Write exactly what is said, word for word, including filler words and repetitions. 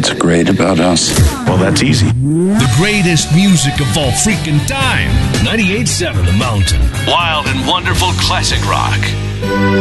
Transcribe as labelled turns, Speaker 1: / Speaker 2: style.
Speaker 1: What's great about us?
Speaker 2: Well, that's easy.
Speaker 3: The greatest music of all freaking time. ninety-eight point seven The Mountain.
Speaker 4: Wild and wonderful classic rock.